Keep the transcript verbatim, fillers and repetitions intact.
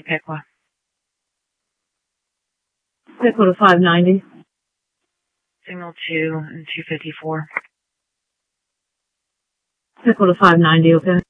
Piqua. Piqua to five ninety. Signal two and two fifty-four. Piqua to five ninety, okay.